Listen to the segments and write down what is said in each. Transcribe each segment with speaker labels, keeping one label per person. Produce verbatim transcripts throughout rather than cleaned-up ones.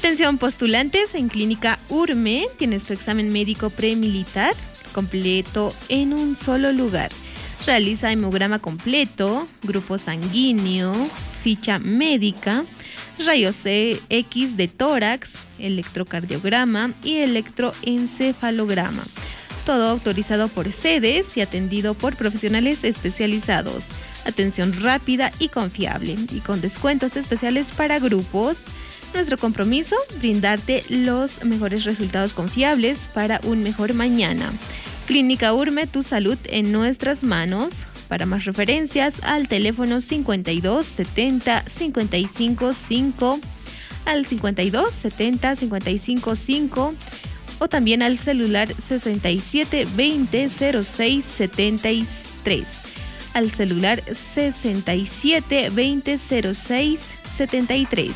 Speaker 1: Atención postulantes, en Clínica Urme tienes tu examen médico premilitar completo en un solo lugar. Realiza hemograma completo, grupo sanguíneo, ficha médica, rayos X de tórax, electrocardiograma y electroencefalograma. Todo autorizado por sedes y atendido por profesionales especializados. Atención rápida y confiable y con descuentos especiales para grupos. Nuestro compromiso, brindarte los mejores resultados confiables para un mejor mañana. Clínica Urme, tu salud en nuestras manos. Para más referencias, al teléfono cincuenta y dos setenta cincuenta y cinco cinco, al cincuenta y dos setenta cincuenta y cinco cinco o también al celular sesenta y siete veinte cero seis setenta y tres, al celular sesenta y siete veinte cero seis setenta y tres.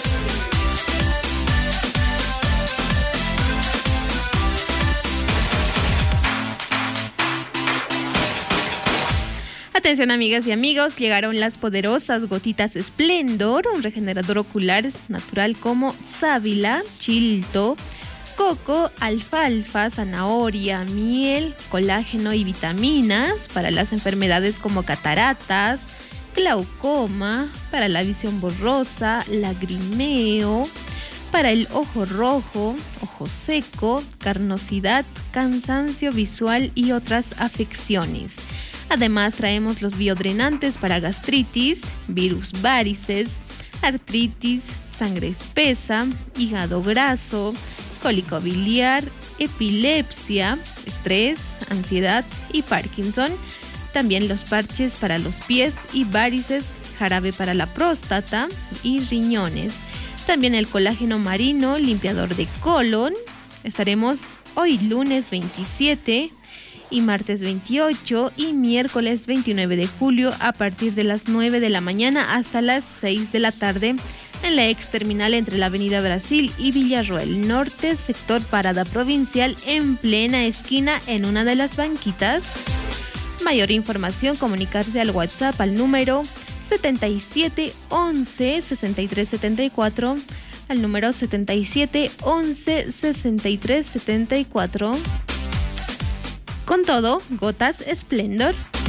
Speaker 1: Atención amigas y amigos, llegaron las poderosas gotitas Splendor, un regenerador ocular natural como sábila, chilto, coco, alfalfa, zanahoria, miel, colágeno y vitaminas para las enfermedades como cataratas, glaucoma, para la visión borrosa, lagrimeo, para el ojo rojo, ojo seco, carnosidad, cansancio visual y otras afecciones. Además, traemos los biodrenantes para gastritis, virus varices, artritis, sangre espesa, hígado graso, cólico biliar, epilepsia, estrés, ansiedad y Parkinson. También los parches para los pies y varices, jarabe para la próstata y riñones. También el colágeno marino, limpiador de colon. Estaremos hoy lunes veintisiete y martes veintiocho y miércoles veintinueve de julio a partir de las nueve de la mañana hasta las seis de la tarde en la ex terminal entre la Avenida Brasil y Villarroel Norte, sector Parada Provincial, en plena esquina en una de las banquitas. Mayor información, comunicarse al WhatsApp al número setenta y siete once sesenta y tres setenta y cuatro, al número setenta y siete once sesenta y tres setenta y cuatro. Con todo, gotas Splendor.